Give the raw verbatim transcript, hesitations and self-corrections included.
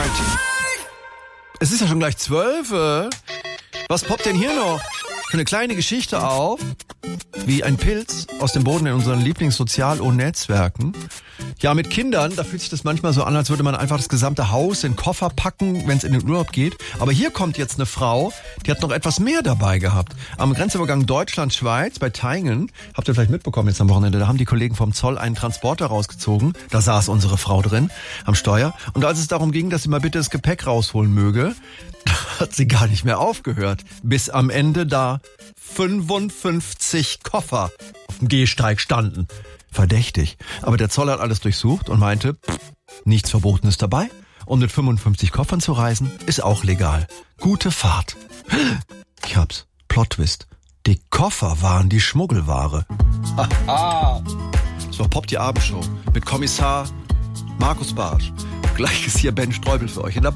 Variety. Es ist ja schon gleich zwölf. Was poppt denn hier noch? Für eine kleine Geschichte auf, wie ein Pilz aus dem Boden in unseren Lieblingssozial-O-Netzwerken. Ja, mit Kindern, da fühlt sich das manchmal so an, als würde man einfach das gesamte Haus in Koffer packen, wenn es in den Urlaub geht. Aber hier kommt jetzt eine Frau, die hat noch etwas mehr dabei gehabt. Am Grenzübergang Deutschland-Schweiz bei Teingen, habt ihr vielleicht mitbekommen jetzt am Wochenende, da haben die Kollegen vom Zoll einen Transporter rausgezogen. Da saß unsere Frau drin am Steuer. Und als es darum ging, dass sie mal bitte das Gepäck rausholen möge, hat sie gar nicht mehr aufgehört. Bis am Ende da fünfundfünfzig Koffer auf dem Gehsteig standen. Verdächtig. Aber der Zoll hat alles durchsucht und meinte, pff, nichts Verbotenes dabei. Und mit fünfundfünfzig Koffern zu reisen, ist auch legal. Gute Fahrt. Ich hab's. Plot-Twist. Die Koffer waren die Schmuggelware. Haha. So poppt die Abendshow mit Kommissar Markus Bartsch. Gleich ist hier Ben Streubel für euch in der Bar.